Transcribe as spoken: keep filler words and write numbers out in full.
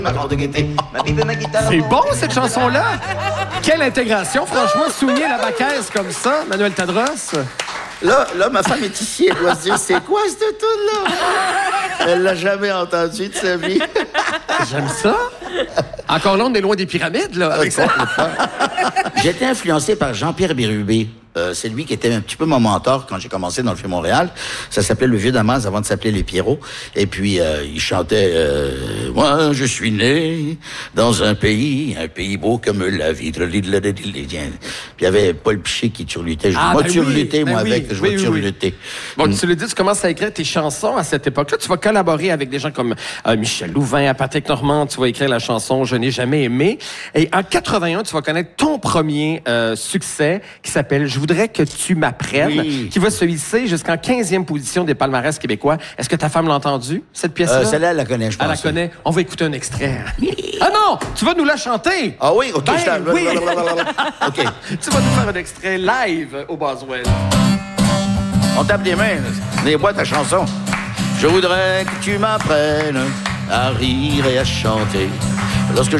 C'est bon, cette chanson-là! Quelle intégration, franchement, souligner la baquaise comme ça, Manuel Tadros. Là, là, ma femme est ici, elle doit se dire, c'est quoi cette tune-là? Elle l'a jamais entendu de sa vie. J'aime ça. Encore là, on est loin des pyramides, là, avec ça. J'étais influencé par Jean-Pierre Bérubé. Euh, c'est lui qui était un petit peu mon mentor quand j'ai commencé dans le film Montréal. Ça s'appelait Le Vieux Damas avant de s'appeler Les Pierrots. Et puis, euh, il chantait euh, « Moi, je suis né dans un pays, un pays beau comme la vie. » Puis il y avait Paul Piché qui turlutait. Je dis, Ah, moi, ben turluter, oui, moi, ben avec, oui, je vais oui, oui, turluter. Bon, Mm. tu le dis, tu commences à écrire tes chansons à cette époque-là. Tu vas collaborer avec des gens comme euh, Michel Louvain, à Patrick Normand. Tu vas écrire la chanson « Je n'ai jamais aimé ». Et en quatre-vingt-un, tu vas connaître ton premier euh, succès qui s'appelle « Je voudrais que tu m'apprennes Oui. », qui va se hisser jusqu'en quinzième position des palmarès québécois. Est-ce que ta femme l'a entendu, cette pièce-là? Euh, celle-là, elle la connaît, je pense. Elle la connaît. On va écouter un extrait. Ah non! Tu vas nous la chanter! Ah oui? OK, Ben je t'en- oui. OK. Tu vas nous faire un extrait live au Boswell. On tape des mains, les boîtes à chansons. Je voudrais que tu m'apprennes à rire et à chanter. Lorsque